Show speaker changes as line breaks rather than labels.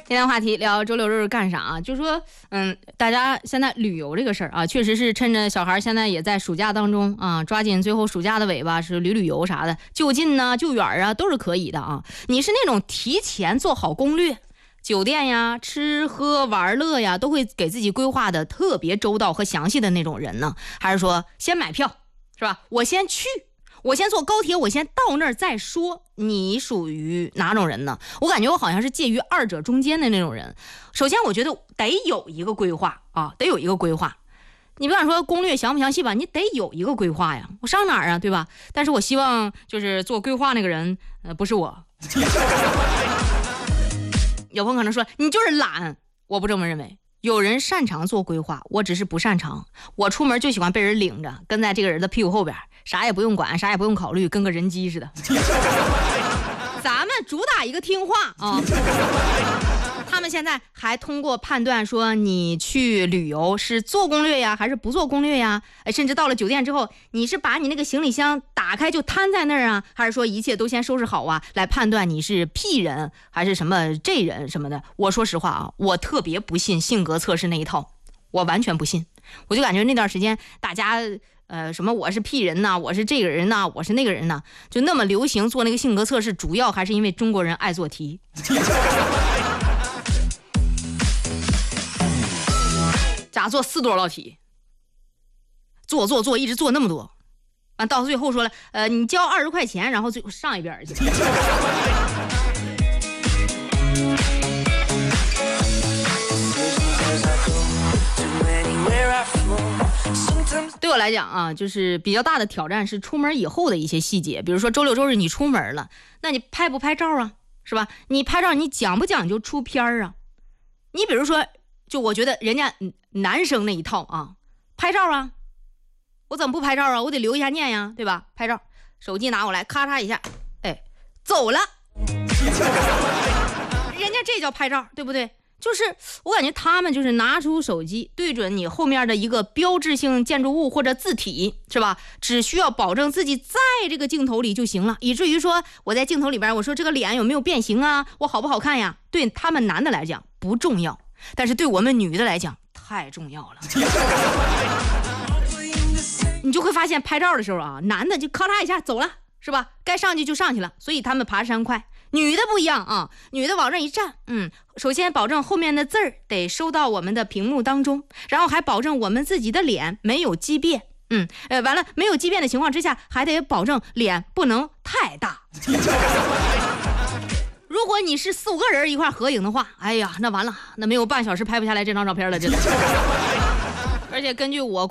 今天话题聊周六日干啥啊？就说大家现在旅游这个事儿啊，确实是趁着小孩现在也在暑假当中啊，抓紧最后暑假的尾巴是旅游啥的，就近呢就远啊都是可以的啊。你是那种提前做好攻略，酒店呀、吃喝玩乐呀都会给自己规划的特别周到和详细的那种人呢，还是说先买票是吧？我先去，我先坐高铁，我先到那儿再说。你属于哪种人呢？我感觉我好像是介于二者中间的那种人。首先我觉得得有一个规划啊，得有一个规划。你不想说攻略详不详细吧，你得有一个规划呀。我上哪儿啊，对吧？但是我希望就是做规划那个人不是我。有朋友可能说你就是懒，我不这么认为。有人擅长做规划，我只是不擅长。我出门就喜欢被人领着，跟在这个人的屁股后边，啥也不用管，啥也不用考虑，跟个人机似的。咱们主打一个听话啊。他们现在还通过判断说你去旅游是做攻略呀还是不做攻略呀，甚至到了酒店之后，你是把你那个行李箱打开就摊在那儿啊，还是说一切都先收拾好啊，来判断你是 P 人还是什么 J 人什么的。我说实话啊，我特别不信性格测试那一套，我完全不信。我就感觉那段时间大家什么我是 P 人呐，我是这个人呐，我是那个人呐，就那么流行做那个性格测试，主要还是因为中国人爱做题。咋做4多少道题，做一直做那么多，完到最后说了你交20块钱，然后最后上一边去。对我来讲啊，就是比较大的挑战是出门以后的一些细节，比如说周六周日你出门了，那你拍不拍照啊，是吧？你拍照你讲不讲究出片啊？你比如说就我觉得人家男生那一套啊，拍照啊，我怎么不拍照啊？我得留一下念呀，对吧？拍照，手机拿过来，咔嚓一下，哎，走了。人家这叫拍照，对不对？就是我感觉他们就是拿出手机对准你后面的一个标志性建筑物或者字体，是吧？只需要保证自己在这个镜头里就行了，以至于说我在镜头里边，我说这个脸有没有变形啊，我好不好看呀？对他们男的来讲不重要，但是对我们女的来讲太重要了。你就会发现拍照的时候啊，男的就咔嚓一下走了，是吧？该上去就上去了，所以他们爬山快。女的不一样啊，女的往这一站，首先保证后面的字儿得收到我们的屏幕当中，然后还保证我们自己的脸没有畸变，完了没有畸变的情况之下，还得保证脸不能太大。如果你是4、5个人一块合影的话，哎呀，那完了，那没有半小时拍不下来这张照片了，真的。而且根据我